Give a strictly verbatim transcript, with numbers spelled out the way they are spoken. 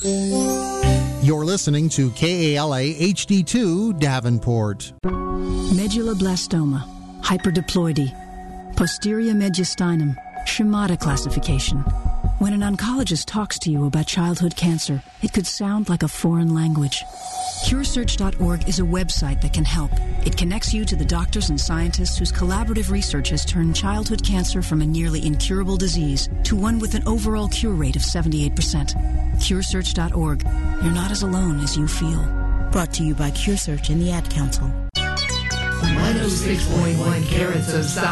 You're listening to K A L A H D two Davenport. Medulloblastoma, hyperdiploidy, posterior mediastinum, schemata classification. When an oncologist talks to you about childhood cancer, it could sound like a foreign language. Cure Search dot org is a website that can help. It connects you to the doctors and scientists whose collaborative research has turned childhood cancer from a nearly incurable disease to one with an overall cure rate of seventy-eight percent. Cure Search dot org. You're not as alone as you feel. Brought to you by CureSearch and the Ad Council. one oh six point one carats of sound.